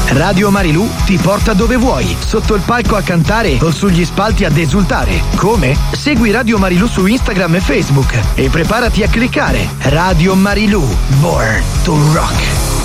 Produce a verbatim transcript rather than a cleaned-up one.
Radio Marilù ti porta dove vuoi, sotto il palco a cantare o sugli spalti ad esultare. Come? Segui Radio Marilù su Instagram e Facebook e preparati a cliccare. Radio Marilù, Born to Rock.